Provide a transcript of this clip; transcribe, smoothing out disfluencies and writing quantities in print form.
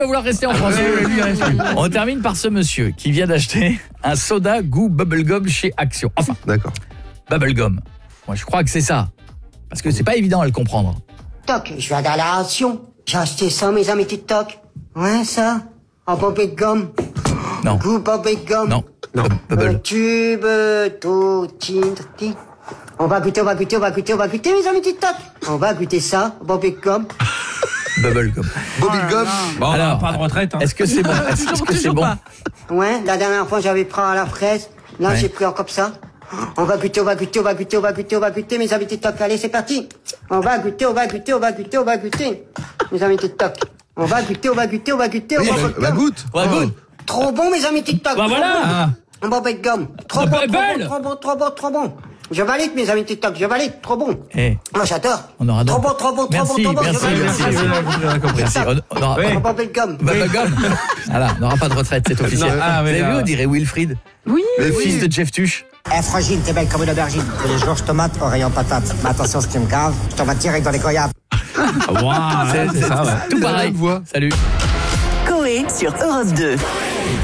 va vouloir rester en France. On termine par ce monsieur qui vient d'acheter un soda goût bubblegum chez Action. Enfin, d'accord. Bubblegum. Moi, je crois que c'est ça. Parce que c'est pas évident à le comprendre. Toc, je viens d'aller à Action. J'ai acheté ça, mes amis TikTok. Ouais, ça. En bubblegum. Non. Goût bubblegum. Non. Un tube, tout, tin. On va goûter, mes amis TikTok. On va goûter ça, bubblegum. Bubblegum. Bubblegum. Bon, Alors, pas de retraite. Hein. Est-ce que c'est bon? Est-ce que c'est bon? Ouais, la dernière fois, j'avais pris à la fraise. Là, Ouais. j'ai pris encore ça. On va goûter, mes amis TikTok. Allez, c'est parti. On va goûter. Mes amis TikTok. On va goûter. Oui, bah goûte. Ouais, goûte. Trop bon, mes amis TikTok. Bah voilà. Un bubblegum. Trop bon. Je valide, mes amis TikTok. Trop bon. Eh, Moi, j'adore. on aura Trop donc- bon. Merci. Je valide. Merci. On aura Un bubblegum. Bubblegum. Voilà, on n'aura pas de retraite, c'est officiel. Non, ah, Vous mais avez vu, là- on dirait Wilfried, Oui. le fils de Jeff Tuch. Eh, fragile, t'es belle comme une aubergine. Tous les jours, je te mate au rayon patate. Mais attention, ce qui me grave, je t'en vas direct dans les goyaves. Wow, c'est ça, ouais. Tout pareil. même voix. Salut. Coé sur Europe 2.